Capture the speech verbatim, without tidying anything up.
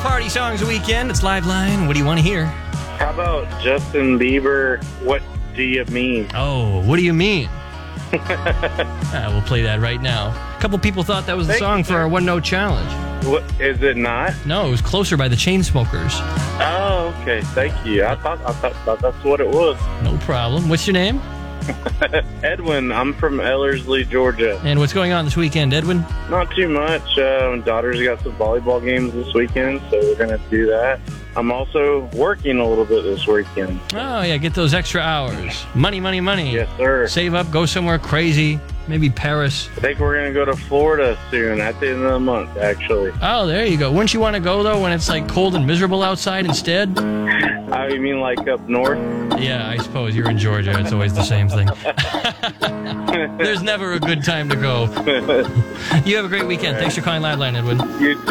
party songs weekend. It's Live Line. What do you want to hear? How about Justin Bieber, What Do You Mean? Oh, what do you mean? ah, we'll play that right now. A couple people thought that was the Thank song you, for sir. our One Note Challenge. What, is it not? No, it was Closer by the Chainsmokers. Oh, okay. Thank you. I thought, I thought, thought that's what it was. No problem. What's your name? Edwin, I'm from Ellerslie, Georgia. And what's going on this weekend, Edwin? Not too much. Uh, my daughter's got some volleyball games this weekend, so we're going to do that. I'm also working a little bit this weekend. Oh, yeah, get those extra hours. Money, money, money. Yes, sir. Save up, go somewhere crazy. Maybe Paris. I think we're going to go to Florida soon, at the end of the month, actually. Oh, there you go. Wouldn't you want to go, though, when it's, like, cold and miserable outside instead? Oh, you mean like up north? Yeah, I suppose. You're in Georgia. It's always the same thing. There's never a good time to go. You have a great weekend. Thanks for calling Live Line, Edwin. You too.